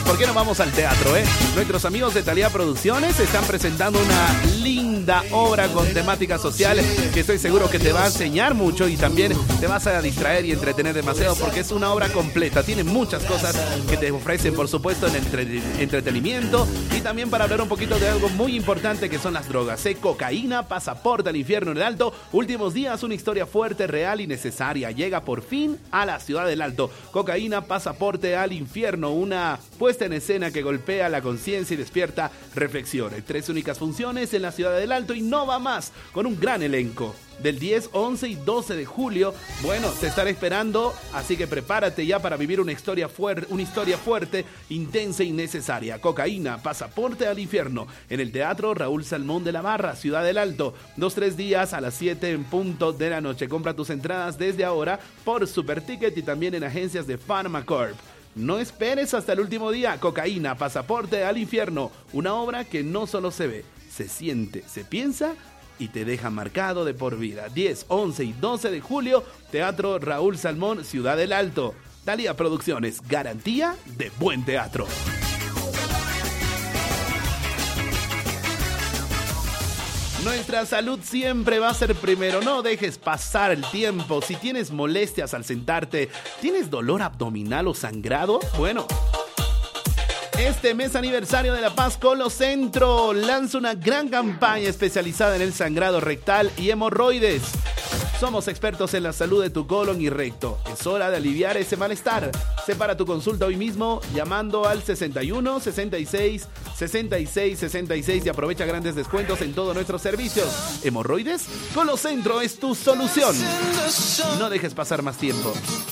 ¿por qué no vamos al teatro, Nuestros amigos de Thalía Producciones están presentando una linda obra con temática social que estoy seguro que te va a enseñar mucho y también te vas a distraer y entretener demasiado porque es una obra completa. Tiene muchas cosas que te ofrecen, por supuesto, en entretenimiento y también para hablar un poquito de algo muy importante que son las drogas. Cocaína, pasaporte al infierno en el Alto. Últimos días, una historia fuerte, real y necesaria. Llega por fin a la ciudad del Alto. Cocaína, pasaporte al infierno. Una puesta en escena que golpea la conciencia y despierta reflexiones. 3 únicas funciones en la ciudad del Alto y no va más, con un gran elenco. Del 10, 11 y 12 de julio, bueno, te estaré esperando, así que prepárate ya para vivir una historia fuerte, intensa y necesaria. Cocaína, pasaporte al infierno, en el Teatro Raúl Salmón de la Barra, Ciudad del Alto. 2-3 días a las 7 en punto de la noche. Compra tus entradas desde ahora por Superticket y también en agencias de Pharmacorp. No esperes hasta el último día. Cocaína, pasaporte al infierno, una obra que no solo se ve, se siente, se piensa y te deja marcado de por vida. 10, 11 y 12 de julio, Teatro Raúl Salmón, Ciudad del Alto. Thalía Producciones, garantía de buen teatro. Nuestra salud siempre va a ser primero. No dejes pasar el tiempo. Si tienes molestias al sentarte, ¿tienes dolor abdominal o sangrado? Bueno, este mes aniversario de La Paz Colocentro lanza una gran campaña especializada en el sangrado rectal y hemorroides. Somos expertos en la salud de tu colon y recto. Es hora de aliviar ese malestar. Separa tu consulta hoy mismo llamando al 61 66 66 66 y aprovecha grandes descuentos en todos nuestros servicios. ¿Hemorroides? Colocentro es tu solución. No dejes pasar más tiempo.